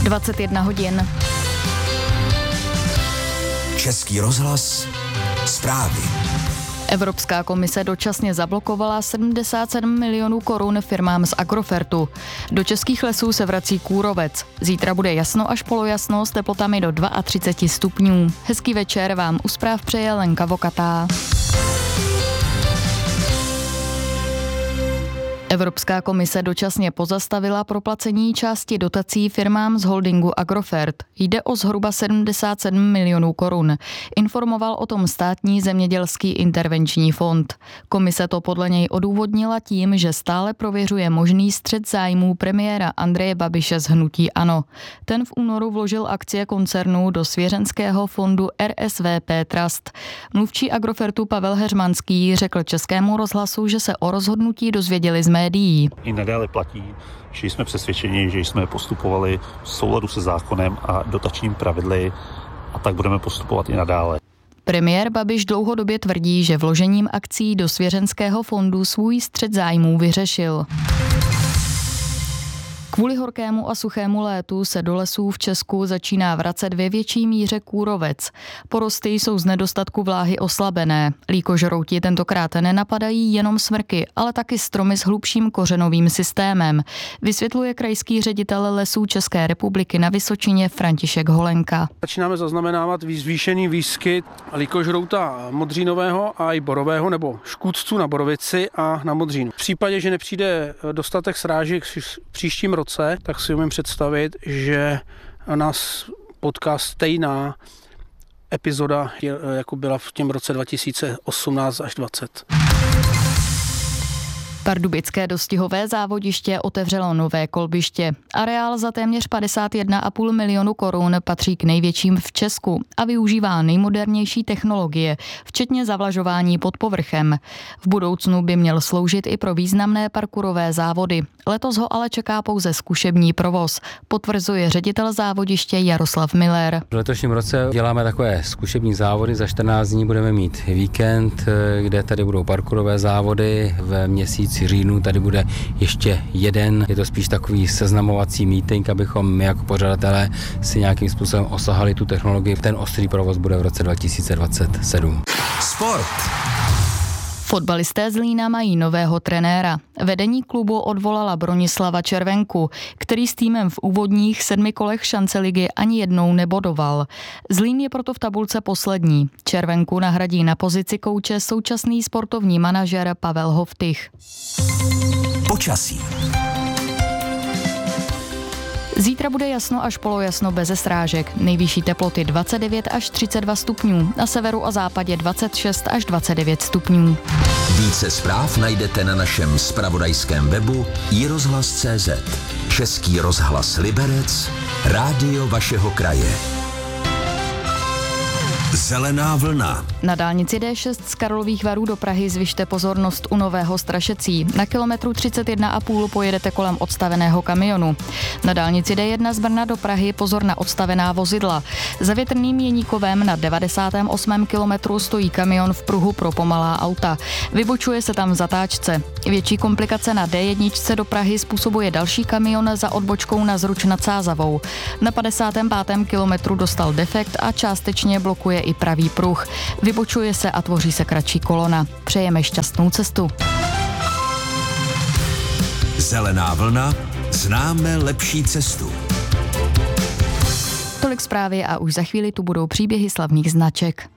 21 hodin. Český rozhlas, zprávy. Evropská komise dočasně zablokovala 77 milionů korun firmám z Agrofertu. Do českých lesů se vrací kůrovec. Zítra bude jasno až polojasno s teplotami do 32 stupňů. Hezký večer vám u zpráv přeje Lenka Vokatá. Evropská komise dočasně pozastavila proplacení části dotací firmám z holdingu Agrofert. Jde o zhruba 77 milionů korun. Informoval o tom státní zemědělský intervenční fond. Komise to podle něj odůvodnila tím, že stále prověřuje možný střet zájmů premiéra Andreje Babiše z hnutí ANO. Ten v únoru vložil akcie koncernu do svěřenského fondu RSVP Trust. Mluvčí Agrofertu Pavel Heřmanský řekl Českému rozhlasu, že se o rozhodnutí dozvěděli z médií. I nadále platí, že jsme přesvědčeni, že jsme postupovali v souladu se zákonem a dotačním pravidly a tak budeme postupovat i nadále. Premiér Babiš dlouhodobě tvrdí, že vložením akcí do svěřenského fondu svůj střet zájmů vyřešil. Kvůli horkému a suchému létu se do lesů v Česku začíná vracet ve větší míře kůrovec. Porosty jsou z nedostatku vláhy oslabené. Líkožrouti tentokrát nenapadají jenom smrky, ale taky stromy s hlubším kořenovým systémem, vysvětluje krajský ředitel Lesů České republiky na Vysočině František Holenka. Začínáme zaznamenávat zvýšený výskyt líkožrouta modřínového a i borového nebo škůdců na borovici a na modřínu. V případě, že nepřijde dostatek srážek v příštím roce, tak si umím představit, že nás potká stejná epizoda, jako byla v těm roce 2018 až 2020. Pardubické dostihové závodiště otevřelo nové kolbiště. Areál za téměř 51,5 milionu korun patří k největším v Česku a využívá nejmodernější technologie, včetně zavlažování pod povrchem. V budoucnu by měl sloužit i pro významné parkourové závody. Letos ho ale čeká pouze zkušební provoz, potvrzuje ředitel závodiště Jaroslav Miller. V letošním roce děláme takové zkušební závody, za 14 dní budeme mít víkend, kde tady budou parkourové závody, v měsíci říjnu tady bude ještě jeden. Je to spíš takový seznamovací meeting, abychom my jako pořadatelé si nějakým způsobem osahali tu technologii. Ten ostrý provoz bude v roce 2027. Sport. Fotbalisté Zlína mají nového trenéra. Vedení klubu odvolala Bronislava Červenku, který s týmem v úvodních 7 kolech šance ligy ani jednou nebodoval. Zlín je proto v tabulce poslední. Červenku nahradí na pozici kouče současný sportovní manažer Pavel Hoftych. Počasí. Zítra bude jasno až polojasno beze srážek. Nejvyšší teploty 29 až 32 stupňů. Na severu a západě 26 až 29 stupňů. Více zpráv najdete na našem zpravodajském webu iRozhlas.cz. Český rozhlas Liberec, rádio vašeho kraje. Zelená vlna. Na dálnici D6 z Karlových Varů do Prahy zvyšte pozornost u Nového Strašecí. Na kilometru 31,5 pojedete kolem odstaveného kamionu. Na dálnici D1 z Brna do Prahy pozor na odstavená vozidla. Za Větrným Jeníkovem na 98. kilometru stojí kamion v pruhu pro pomalá auta. Vybočuje se tam v zatáčce. Větší komplikace na D1 do Prahy způsobuje další kamion za odbočkou na Zruč nad Sázavou. Na 55. kilometru dostal defekt a částečně blokuje i pravý pruh. Vybočuje se a tvoří se kratší kolona. Přejeme šťastnou cestu. Zelená vlna, známe lepší cestu. Tolik zprávy a už za chvíli tu budou příběhy slavných značek.